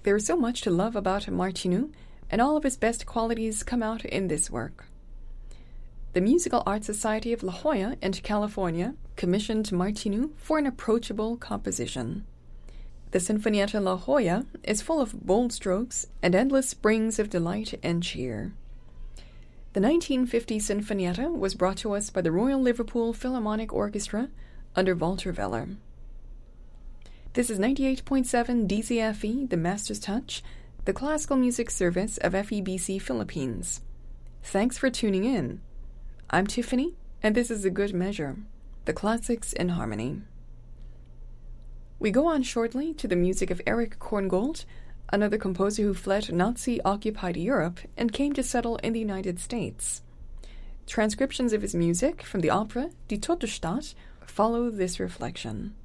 There is so much to love about Martinu, and all of his best qualities come out in this work. The Musical Arts Society of La Jolla in California commissioned Martinu for an approachable composition. The Sinfonietta La Jolla is full of bold strokes and endless springs of delight and cheer. The 1950 Sinfonietta was brought to us by the Royal Liverpool Philharmonic Orchestra under Walter Weller. This is 98.7 DZFE, the Master's Touch, the classical music service of FEBC Philippines. Thanks for tuning in. I'm Tiffany, and this is A Good Measure, the classics in harmony. We go on shortly to the music of Erich Korngold, another composer who fled Nazi-occupied Europe and came to settle in the United States. Transcriptions of his music from the opera Die Tote Stadt follow this reflection.